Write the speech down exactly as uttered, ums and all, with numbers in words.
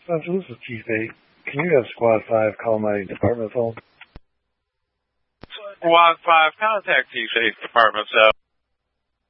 Central, this is Chief eight. Can you have Squad five call my department phone? Squad five, contact Chief eight, Department seven.